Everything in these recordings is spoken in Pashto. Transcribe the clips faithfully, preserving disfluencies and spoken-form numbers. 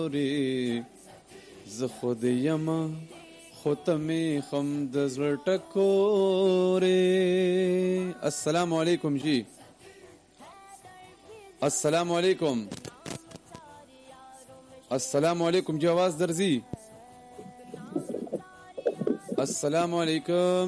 زه خود یم خو ته مې خم د زړه ټکورې. السلام علیکم جی. السلام علیکم. السلام علیکم جی आवाज درځي. السلام علیکم.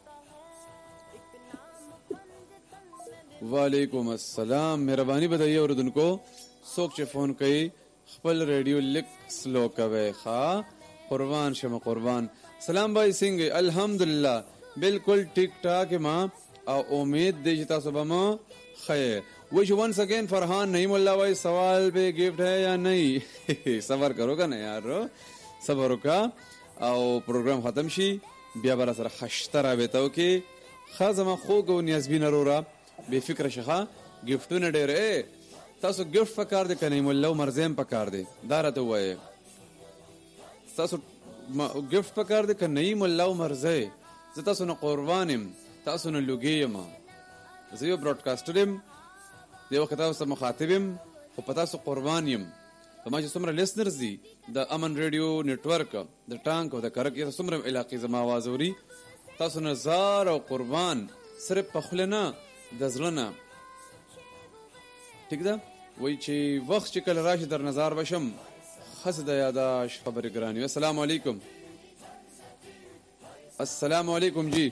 وعلیکم السلام. مهرباني بدایي اوردونکو څوک چې فون کوي خپل ریډیو لیک سلو کوي. ښا قربان شم قربان. سلام بھائی څنګه؟ الحمدلله بالکل ټیک ټاک ما او امید دی چې تاسو به مو خیر. وش ونس اگین فرحان نعیم اللہ بھائی سوال پہ گفٹ ہے یا نہیں؟ صبر کرو کا نا یار، صبر وکا او پروګرام ختم شي بیا بر سره خشتره وتاو کې خازمه خوګو نیازبین رورا بے فکر شخه گفټونه ډېر تاسو گفت پکار دي کنه مولا مرزم پکار دي دارته وای تاسو گفت پکار دي کنه مولا مرزه زه تاسو نه قربانم تاسو نه لوګیم زه یو براډکاسټرم دی وخت تاسو مخاطبم خو پتا سو قربان يم. فما چې څومره لیسنرز دي د امن ریډیو نیټورک د ټانک او د کرک یې څومره علاقې زما आवाज اوري تاسو نه زار او قربان صرف په خلنه د زړه. ٹھیک ده وای چې وخت چې کله راشي در نظر بشم خاصه د یاداش خبرې ګرانی. السلام علیکم. السلام علیکم جی.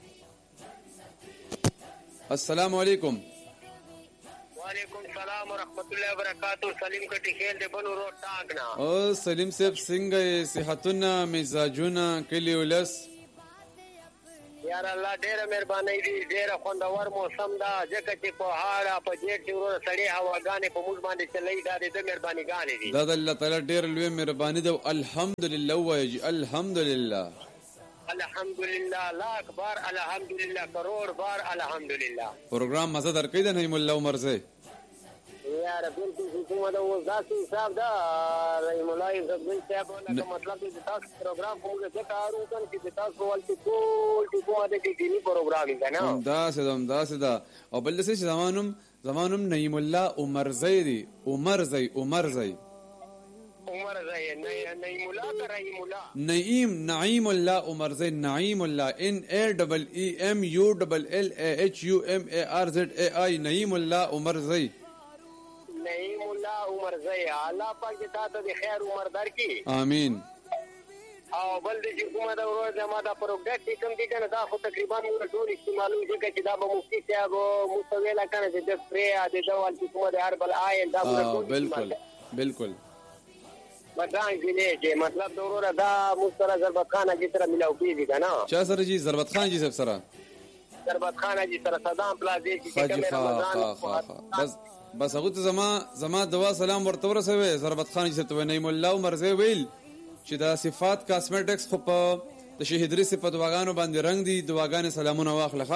السلام علیکم. وعلیکم السلام ورحمۃ اللہ وبرکاتہ. سلیم کٹی خیل دے بنو روڈ ٹانگنا. او سلیم صاحب څنګه صحتونه مزاجونه کلی ولس؟ یار الله ډېر مهرباني دي، ډېر خوندور موسم دا ځکه چې په هاړه په جېټ کې ورو سړی هواګانې په موږ باندې چلای دا د مهرباني ګانې دي. دا د الله تعالی ډېر لوی مهرباني ده. الحمدلله وایي الحمدلله الحمدلله لاکھ بار الحمدلله کروڑ بار الحمدلله. پروګرام مزه درکې ده نعیم الله عمر زه یار بالکل کومه دا و ذاتي حساب دا نعیم الله عزت بن صاحب نو مطلب دې تاسو پروګرام کوم څه کارو کوم چې تاسو ولته ټول ټکو د دې دینی پروګرام دی نه دا سدام دا سدا او بل څه زمانم زمانم نعیم الله عمر زیدی عمر زی عمر زی عمر زی نعیم الله کریم الله نعیم نعیم الله عمر زی نعیم الله ان ا ڈبل ای ام یو ڈبل ال ایچ یو ام ا ار زد ا آی نعیم الله عمر زی نعیم الله عمر زی. الله پاک دې تاسو د خیر عمر درکړي امين. او بل دې کومه دا ورځ ما دا پروګرام کې کوم دي کنه دا خو تقریبا موږ ټول استعمالو ځکه چې دا به مفتي صاحب مستویلا کنه چې د سپری ا د ډول چې کومه د هربل آی دا بالکل بالکل مدان کې چې مطلب ضروره دا مستر ضربت خان چې سره ملاو کیږي کنه. چا سره جی ضربت خان جی سره ضربت خان جی سره صدام پلازې چې کومه رمضان بس بس هغه ته زما زما دوا سلام ورته ورسوي. ضربت خان چې ته نعیم الله عمر زی ویل چې دا صفات کاسمیټکس خو په د شهیدری صفات دواګانو باندې رنگ دي دواګانې سلامونه واخلخه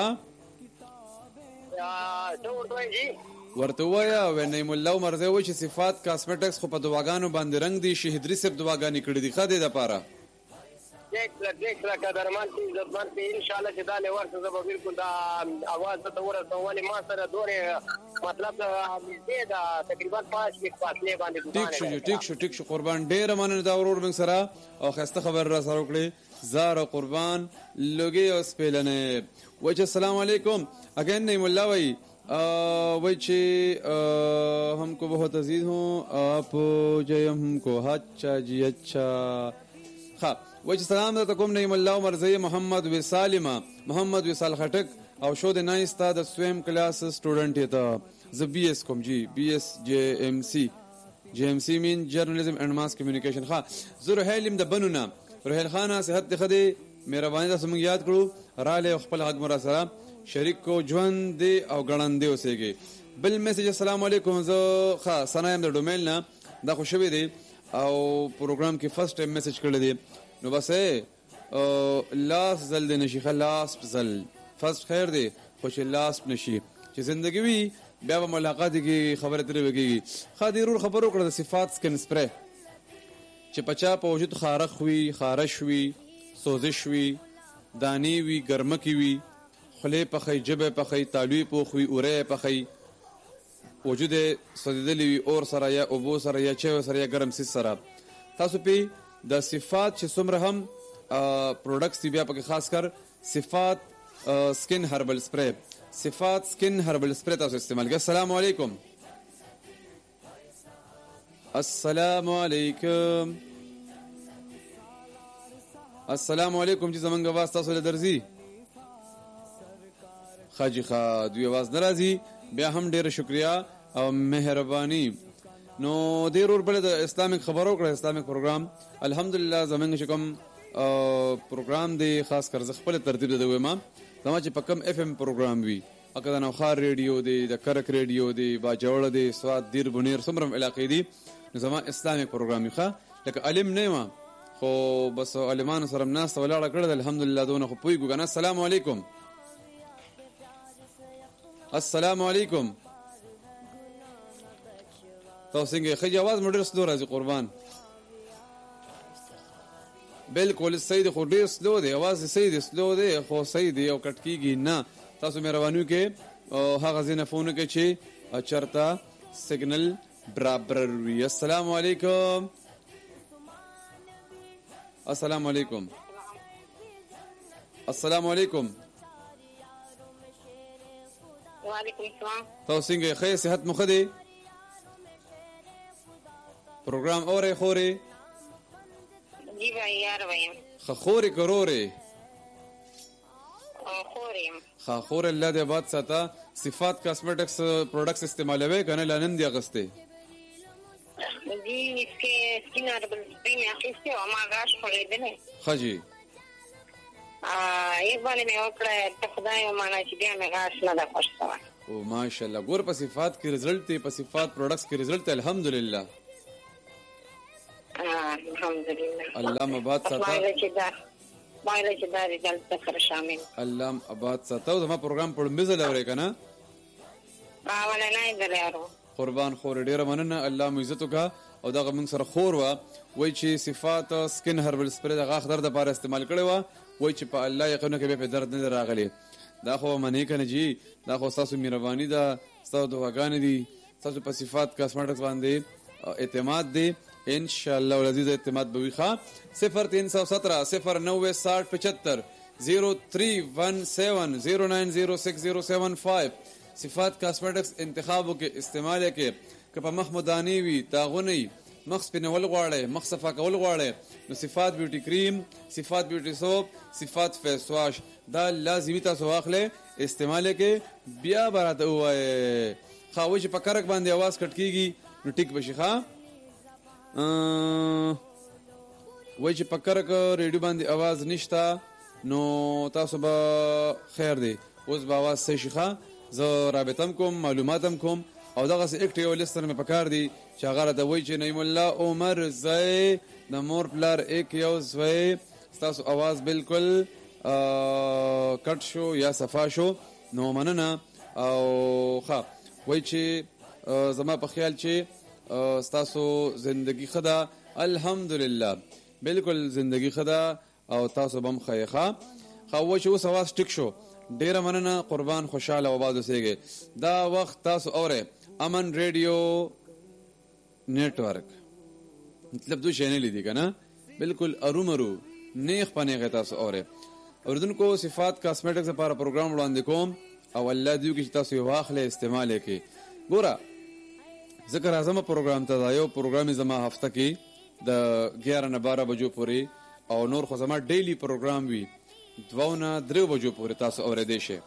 یا څو ورته جی ورته وایا و نعیم الله عمر زی و چې صفات کاسمیټکس خو په دواګانو باندې رنگ دي شهیدری صفات دواګانې کړې دي خاطه ده پاره دیکھ دیکھ قدرمن چې زبان په ان شاء الله چې دا له ورته زب بالکل دا आवाज ته ورته ولې ما سره دوره مطلب دې دا تقریبا پانچ منټ فاصله باندې ټیک شو ټیک شو ټیک شو قربان ډېر مننه دا ورور من سره او خسته خبر را سره وکړي زار قربان لوګي او سپیلنه وجه السلام علیکم اگین نعیم الله وای وای چې हमको बहुत अजीज हूं आप जय हमको अच्छा जी अच्छा ها وجه سلام ته کوم نعیم الله عمر زی محمد وسالما محمد وسال خټک او شو د نای استاد سویم کلاس سټوډنټ ته ز بی اس کوم جی بی اس جی ام سی جی ام سی مین جرنالیزم اینڈ ماس کمیونیکیشن ها زره هلم د بنونا روحل خانه صحت خدي مهرباني تاسو موږ یاد کړو را له خپل حق مرا سره شریک کو ژوند دی او غړندې اوسېږي. بل میسج السلام علیکم زه ښه سنایم د ډومین نه دا خوشوي دی او پروګرام کې فرست ټایم میسج کړل دي نو بس لاس زل د نشي خلاص زل فرست خیر دی خوش لاس نشي چې زندگی وي بیا به ملاقات کی خبره ترې وکړي. خاطر خبرو کړه د صفات سکن سپری چې پچا په وجود خارخ وي خارش وي سوزش وي دانی وي ګرمکی وي خله په خی جبه په خی تالوی په خوې اوره په خی وجود سدیدلی وي اور سره یا ابو سره یا چه سره یا ګرم سیس سره تاسو په د صفات چې څومره هم پروډکټس دی بیا پکې خاص کر صفات سکن هربل سپری صفات سکن هربل سپری تاسو استعمال کړئ. السلام علیکم. السلام علیکم. السلام علیکم. چې زمونږ आवाज تاسو له درځي خاجي خا دوی आवाज ناراضي بیا هم ډیره شکریا او مهرباني. نو ډیر ور بل د اسلامیک خبرو کړه اسلامیک پروګرام الحمدلله زمونږ کوم پروګرام دی خاص کر ز خپل ترتیب د وېما زما چې پکم اف ام پروګرام وی اګه د نوخار ریډیو دی د کرک ریډیو دی با جوړ دی سواد دیر بنیر سمرم علاقې دی زما اسلامیک پروګرام ښه لکه علم نه ما خو بس علمان سره ناس ولاړه کړل الحمدلله دونه خو پوي ګو. السلام علیکم. السلام علیکم. تاسو څنګه خې आवाज مډر سلو راځي قربان بالکل سید خو ډیر سلو دی आवाज سید سلو دی خو سید یو کټ کیږي نه. تاسو مهرباني کې هغه زینه فون کې چې چرتا سیګنل برابر وي. السلام علیکم. السلام علیکم. السلام علیکم. وعلیکم السلام. تاسو څنګه خې صحت مخ دی پروګرام اوره خوري جی بھائی یار بھائی خوري کروري خوري خور الله دې باد ساته. صفات کاسمیټکس پروډکٹس استعمالوي کنه لنن دی اغسته جی اس کے سکن ہربل سپری میں اخیستے ہو ما غاش پڑے دنے خجی ایک بالی میں اوکڑا تخدای و مانا چی بیا میں غاش ندا خوش سوا او ماشاءاللہ ګور په صفات کې رزلټ دی په صفات پروډکٹس کې رزلټ الحمدلله الحمدلله الله مباد ساته مایله چې دا مایله چې دا رزلټ سره شامل الله مباد ساته زما پروګرام په مزل اورې کنه راول نه درارو قربان خور ډیره مننه الله مو عزت وکا او دغه موږ سره خور وا وای چې صفات سکن هربل سپری د غاخ درد لپاره استعمال کړي وا وای چې په الله یقینه کې به درد نه راغلي دا خو منی کنه جی دا خو تاسو مهرباني دا تاسو دعاګانې دي تاسو په صفات کاسمیټکس باندې اعتماد دي ان شاء الله ولذیذ اعتماد به وي ښه صفر تین سو سترہ صفر نوے ساٹھ پچہتر زیرو تھری ون سیون زیرو نائن زیرو سکس زیرو سیون فائیو صفات کاسمیټکس انتخابو کې استعمال کې که په مخ مدانی وي تاغونی مخ سپینول غواړي مخ صفا کول غواړي نو صفات بیوټي کریم صفات بیوټي سوپ صفات فیس واش دا لازمي تاسو واخلې استعمال کې بیا براته وای خاوي چې په کرک باندې आवाज کټ کیږي نو ټیک بشي ښا وای چې په کرک ریډیو باندې आवाज نشتا نو تاسو به خیر دی اوس به आवाज صحیح شي ښا زه رابطم کوم معلوماتم کوم او دغه سه اکټیو لیستر مې پکار دی چې هغه ته وای چې نعیم الله عمر زئی د مور پلار یک یو زوی تاسو आवाज بالکل کټ شو یا صفا شو نو مننه او ښه وای چې زما په خیال چې تاسو زندگی خدا الحمدلله بالکل زندگی خدا او تاسو بم خیخه خو چې اوس आवाज ټیک شو ډیره مننه قربان خوشاله او باد اوسېږي دا وخت تاسو اوره امن ریډیو نیټورک مطلب دوه چینل دي کنه بالکل ارومرو نیخ پنه تاسو اوره اوردونکو صفات کاسمیټکس لپاره پروګرام وړاندې کوم او الله دې کې تاسو یې واخلې استعمال کې ګوره ذکر اعظم پروګرام ته دا یو پروګرام زما هفته کې د اګیاره نه بارہ بجو پورې او نور خو زما ډیلی پروګرام وی دوونه درو بجو پورې تاسو اورېدې شئ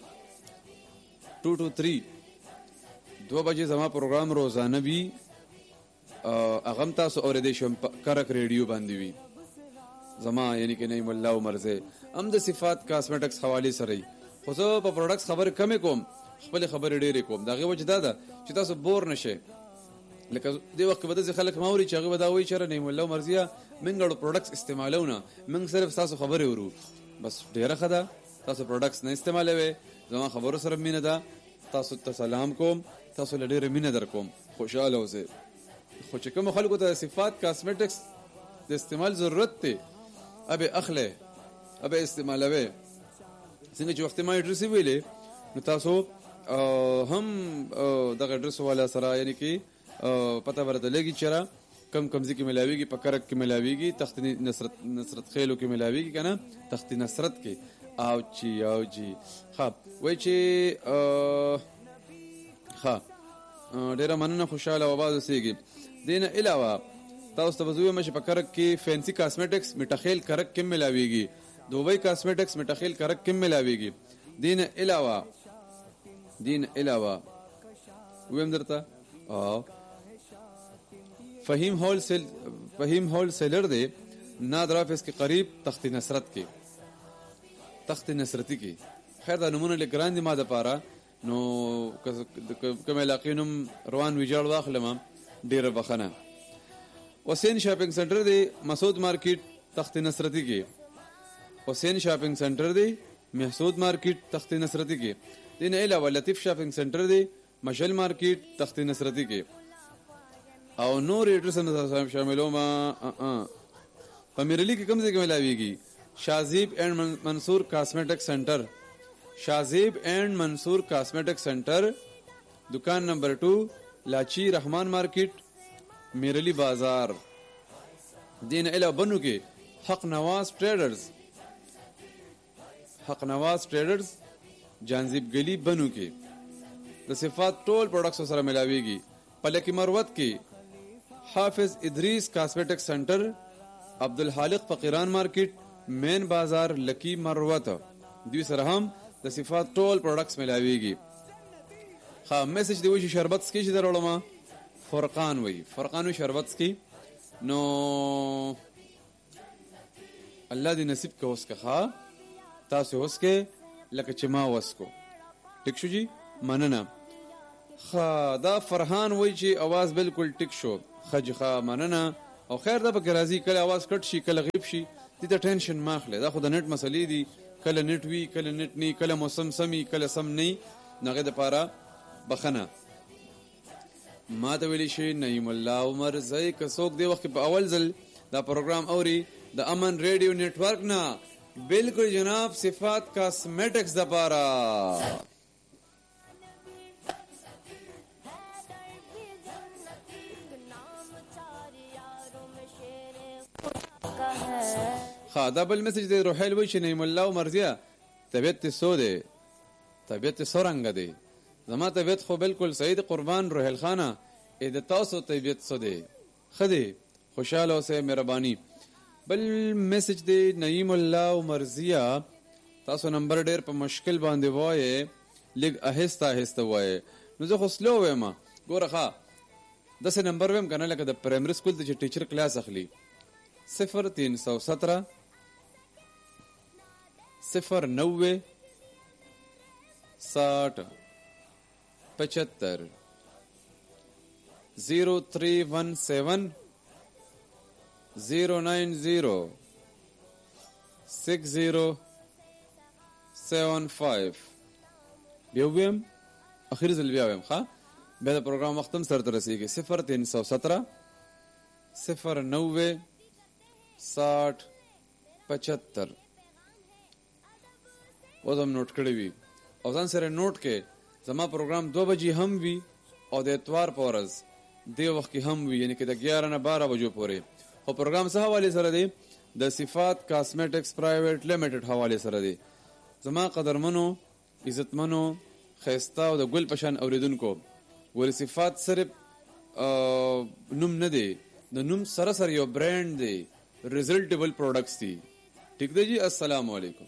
ټو ټو تھری دو بجې زما پروګرام روزانه وی اغم تاسو اورېدې شم کرک ریډیو باندې وی زما یعنی کې نعیم الله عمر زئی ام د صفات کاسمیټکس حواله سره خو زه په پروډکټس خبر کم کوم خپل خبر ډېرې کوم دغه وجه دا ده چې تاسو بور نشئ لکه دی وخت به د خلک ماوري چې هغه وداوي چې نعیم الله مرزیه منګړو پروډکټس استعمالونه من صرف تاسو خبرې ورو بس ډیره خدا تاسو پروډکټس نه استعمالوي زما خبرو سره مینه ده تاسو ته سلام کوم تاسو لډیره مینه در کوم خوشاله اوسئ خو چې کوم خلکو ته صفات کاسمیټکس د استعمال ضرورت ته ابه اخله ابه استعمالوي څنګه چې وخت ما ایډرس ویلې نو تاسو هم دغه ایډرس والا سره یعنی کې پته ورته لګی چیرې کم کمزي کې ملاويږي په کرک کې ملاويږي تخت نصرت نصرت خیلو کې ملاويږي کنه تخت نصرت کې او چی او جی ها وای چې ها ډیره مننه خوشاله او आवाज وسیږي دینه علاوه تاسو ته وزوی مشه په کرک کې فینسی کاسمیټکس میټاخیل کرک کې ملاويږي دوبۍ کاسمیټکس میټاخیل کرک کې ملاويږي دینه علاوه دین علاوه ویم درته او فهیم هول سیل فهیم هول سیلر دی نادر افس کې قریب تخت نصرت کې تخت نصرتی کې خیر دا نمونه لګران دي ما د پاره نو کوم علاقینم روان ویجاړ واخلم ډیره بخنه حسین شاپینګ سنټر دی مسعود مارکیټ تخت نصرتی کې حسین شاپینګ سنټر دی محسود مارکیټ تخت نصرتی کې دین علاوه لطیف شاپینګ سنټر دی مشل مارکیټ تخت نصرتی کې او نور ایډرس هم شاملو ما په میرلی کې کوم ځای کې ملاويږي شازیب اینڈ منصور کاسمیټک سنټر شازیب اینڈ منصور کاسمیټک سنټر دکان نمبر ٹو لاچی رحمان مارکیٹ میرلی بازار دین علاوه بنو کې حق نواز ټریډرز حق نواز ټریډرز جانزیب گلی بنو کې د صفات ټول پروډکټس سره ملاويږي پلکی مروت کې حافظ ادریس کاسمیټک سنټر عبدالخالق فقیران مارکیټ مین بازار لکی مروت دوی سره هم د صفات ټول پروډکټس ملاويږي ها میسج دی وشي شربت سکي چې درولم فرقان وی فرقان وی شربت سکي نو الله دې نصیب کا اوس کا تاسو اوس کې لکه چې ما وسکو ټیک شو جی مننه خا دا فرحان وای چې आवाज بالکل ټیک شو خج خا مننه او خیر دا به راضی کله आवाज کټ شي کله غیب شي دې ته ټینشن ماخله دا خو د نت مسلې دي کله نت وی کله نت نی کله موسم سمي کله سم نی نغه د پاره بخنه ما ته ویلی شي نعیم الله عمر زئی کڅوک دی وخت په اول ځل دا پروګرام اوري د امن ریډیو نتورک نه بالکل جناب صفات کاسمیټکس د پاره خا دا بل میسج دی روحیل وی چې نعیم الله مرضیه طبیعت سو دی طبیعت سورنګ دی زما طبیعت خو بالکل سعید قربان روحیل خانه اې د تاسو طبیعت سو دی خدي خوشاله اوسه مهرباني بل میسج دی نعیم الله مرضیه تاسو نمبر ډیر په مشکل باندې وایي لګ اهسته اهسته وایي نو زه خو سلو وایم ګوره ښا دسه نمبر ویم کنه لکه د پرایمری سکول د ټیچر کلاس اخلي صفر تین سو سترہ صفر نوے ساٹھ پچہتر زیرو تھری ون سیون زیرو نائن زیرو سکس زیرو سیون فائیو بیویم اخیر ځل بیا ویم ښا بیا د پروګرام وختم سره ته رسیږي صفر تین سو سترہ صفر نوے ساٹھ پچہتر و زم نوٹ کړی وي او ځان سره نوٹ کې زما پروګرام دو بجې هم وي او د اتوار په ورځ دی وخت کې هم وي یعنی کې د اګیارہ نه بارہ بجو پورې او پروګرام څه حواله سره دی د صفات کاسمیټکس پرایویټ لیمیټډ حواله سره دی زما قدرمنو عزتمنو خیستا او د ګل پشان اوریدونکو ور صفات صرف نوم نه دی د نوم سره سره یو برانډ دی ریزلټیبل پروډکټس دي ٹھیک دی جی السلام علیکم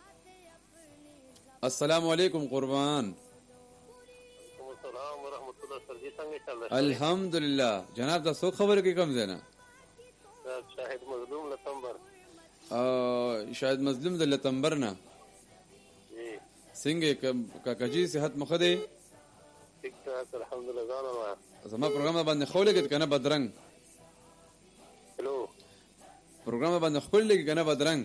السلام علیکم قربان السلام ورحمۃ اللہ سر جی څنګه چل رہا الحمدللہ جناب دا سو خبر کې کم زینا شاهد مظلوم لتمبر شاهد مظلوم د لتمبر نه جی څنګه کاکا جی صحت مخده ٹھیک ٹھاک الحمدللہ ځان ما زما پروګرام باندې خوله کې کنه بدرنګ هلو پروګرام باندې خپل لګي کنه بدرنګ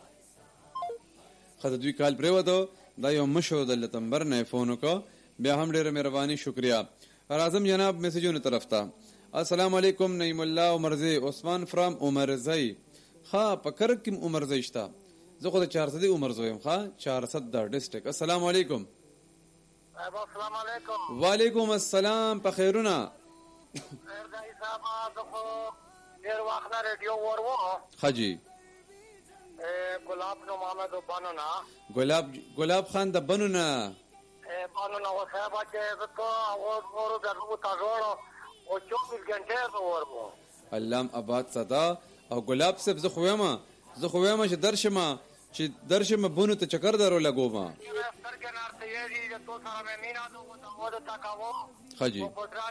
خدای دوی کال پرې وته دا یو مشو د لتمبر نه فون وکړه بیا هم ډیره مهرباني شکریا راځم جناب میسجونو طرف ته السلام علیکم نعیم الله عمرزی عثمان فرام عمرزی ها پکر کوم عمرزی شتا زه خو د چهارصد عمر زویم ها چهارصد د ډیسټریکټ السلام علیکم السلام علیکم وعلیکم السلام په خیرونه خیر دای صاحب زه ډېر وخت نه ریډیو ور وو ښه جی ګلاب نو محمد بانو نه ګلاب ګلاب خان د بنو نه بانو نه و صاحب چې زه ته اور ورو درو تا جوړو او چوبیس غنټه ور وو علام آباد صدا او ګلاب صاحب زه خو یم زه خو یم چې درشمه چې درشمه بونو ته چکر درو لګوم ښه جی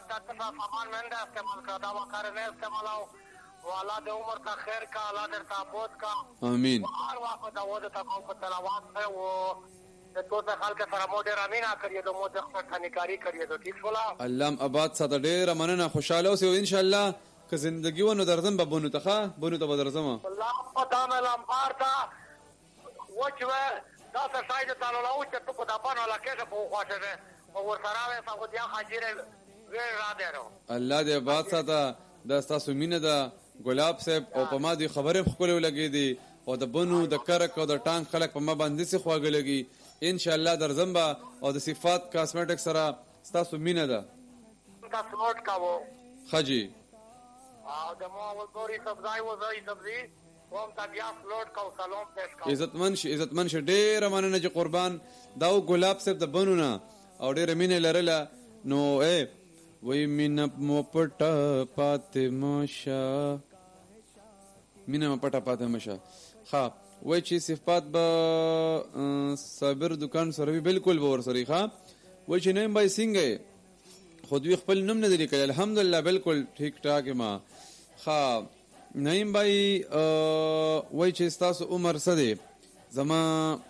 والا د عمر کا خیر کا الله در تابوت کا امين هر وخت دا وده تا کو تلاوت ہے وہ تو ته خلک سره موډر امینا کړی دو موږ خپل خنیکاری کړی دو ٹھیک ولا علام آباد ساده ډیر مننه خوشاله اوسې ان شاء الله که زندگی ونه درځم به بونو ته بونو ته درځم الله پتا مې لمبار تا وچوه دا څه شاید تعالی له او چې په دا باندې لکه په خواشه ده او ورسره وې په دې حاضر وې را درو الله دې آباد ساته دا تاسو مینه ده ګلاب صاحب او په ما دي خبره خپل لګې دي او د بنو د کرک او د ټانک خلک په ما باندې سي خواږه لګي ان شاء الله درځم با او د صفات کاسمیټک سره تاسو مینه ده تاسو نوٹ کاوه خجی او د مو ول دوري سبزای و زای سبزي قوم ته بیا فلوټ کو سلام پېښ کو عزتمن شي عزتمن شي ډېر مننه چې قربان داو ګلاب صاحب د بنو نه او ډېر مینه لرله نو اے وی مینه مو پټه پاتې مشه مینه مو پټه پاتې مشه ها وای چې صفات به صابر دکان سره بالکل به ور سره ښه وای چې نیم بای څنګه خود وی خپل نوم نه دی لیکل الحمدلله بالکل ٹھیک ٹھاک ما ها نیم بای وای چې تاسو عمر څه دی زما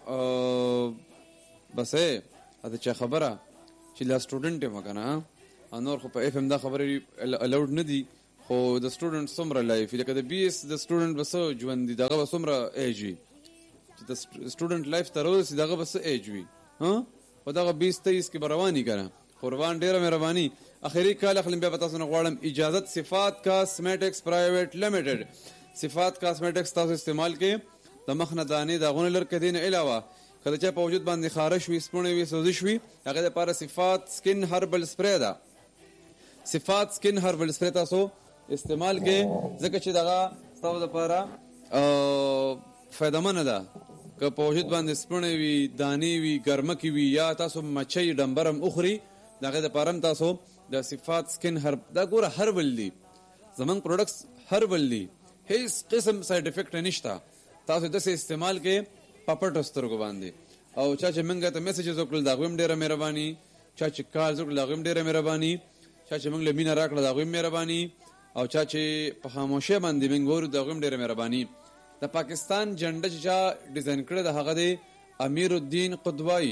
بسې اته چا خبره چې لا سټوډنټ یم کنه انور خو په اف ام دا خبره الاود نه دي خو د سټوډنټ سمره لایف لکه د بي اس د سټوډنټ بس ژوند دي دغه سمره ایجی چې د سټوډنټ لایف تر اوسه دغه بس ایج وي ها او دغه بیس تیس کې برواني کنه قربان ډیره مهرباني اخیری کال خپل بیا تاسو نه غواړم اجازت صفات کاسمیټکس پرایویټ لیمیټډ صفات کاسمیټکس تاسو استعمال کې د مخنه دانې د غون لر کدين علاوه کله چې په وجود باندې خارش وي سپونه وي سوزش وي هغه لپاره صفات سکن هربل سپری ده صفات سکن هربل سپری تاسو استعمال کې ځکه چې دغه تاسو لپاره فائدمن ده که په وجود باندې سپونه وي دانې وي ګرمه کې وي یا تاسو مچي ډمبرم اخري دغه لپاره تاسو د صفات سکن هرب دا ګوره هربل دي زمون پروډکټس هربل دي هیڅ قسم ساید افیکټ نشته تاسو د استعمال کې پپټ سترګو باندې او چا چې منګه ته میسجز وکړل دا غویم ډیره مهرباني چا چې کال وکړل دا غویم ډیره مهرباني چا چې موږ له مینا راکړل دا غویم مهرباني او چا چې په خاموشه باندې موږ ورو دا غویم ډیره مهرباني د پاکستان جنډه چې ډیزاین کړی د هغه دی امیر الدین قدوایی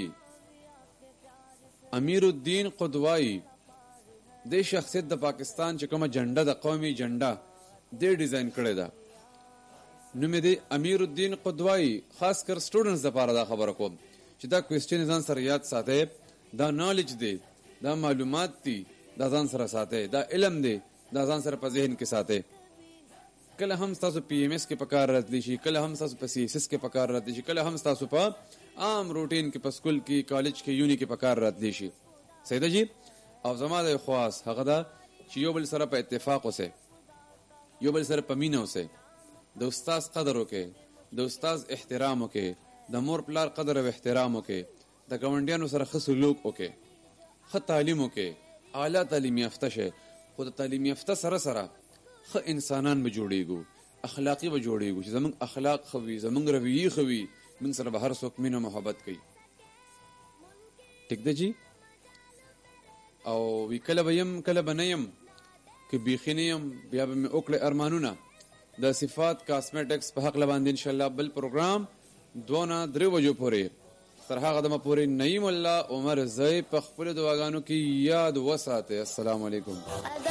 امیر الدین قدوایی د شخصیت د پاکستان چې کومه جنډه د قومي جنډه د ډیزاین کړی دا نو مې دی امیر الدین قدوایی خاص کر سټوډنټس لپاره دا خبره کوم چې دا کوېسچن ځان سره یاد ساتي دا نالج دی دا معلومات دي دا ځان سره ساتي دا علم دی دا ځان سره په ذهن کې ساتي کله هم تاسو پی ایم ایس کې پکار راتلی شي کله هم تاسو په سی ایس ایس کې پکار راتلی شي کله هم تاسو په عام روټین کې په سکول کې کالج کې یونی کې پکار راتلی شي صحیح ده جی او زما د خواص هغه دا چې یو بل سره په اتفاق اوسه یو بل سره په مینه اوسه د استاد قدر وکي د استاد احترام وکي د مور پلار قدر او احترام وکي د ګاونډیانو سره ښه سلوک وکي ښه تعلیم وکي اعلی تعلیم یافته شه خو د تعلیم یافته سره سره ښه انسانان به جوړیږو اخلاقی به جوړیږو چې زمونږ اخلاق خوي زمونږ رویه خوي موږ سره به هر څوک مینه محبت کوي ټیک ده جی او وی کله به يم کله به نه يم که بیخینیم بیا به مې وکړې ارمانونه د صفات کاسمیټکس په حق باندې ان شاء الله بل پروګرام دونه درې بجو پورې تر هغه دمه پورې نعیم الله عمر زئی په خپل دواګانو کې یاد وساته. السلام علیکم.